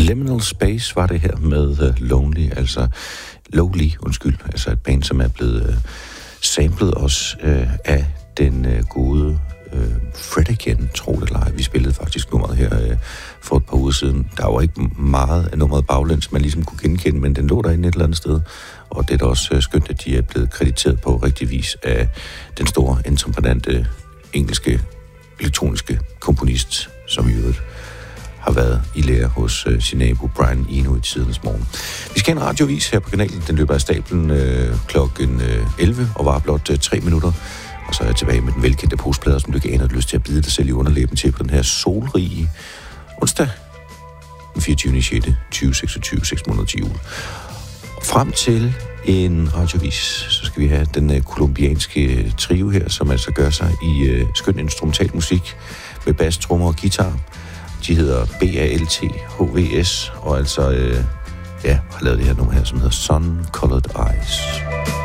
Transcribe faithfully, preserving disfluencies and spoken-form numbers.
Liminal Space var det her med uh, Lonely, altså Lowly, undskyld, altså et band, som er blevet uh, samlet også uh, af den uh, gode uh, Fred Again, tro det eller ej. Vi spillede faktisk nummeret her uh, for et par uger siden. Der var ikke meget af nummeret baglæns, man ligesom kunne genkende, men den lå derinde et eller andet sted. Og det er da også uh, skønt, at de er blevet krediteret på rigtig vis af den store, entreprenante engelske elektroniske komponist, som i øvrigt har været i lære hos øh, sin nabo Brian Eno i tidens morgen. Vi skal have en radiovis her på kanalen. Den løber af stablen øh, klokken øh, elleve og var blot øh, tre minutter. Og så er jeg tilbage med den velkendte postplader, som du ikke aner lyst til at bide dig selv i underlæben til på den her solrige onsdag den fireogtyvende juni tyve seksogtyve, seks måneder til jul. Og frem til en radiovis, så skal vi have den øh, kolumbianske trio her, som altså gør sig i øh, skøn instrumental musik med bas, trommer og guitar. De hedder B A L T H V S, og altså, øh, ja, har lavet det her nummer her, som hedder Sun Colored Eyes.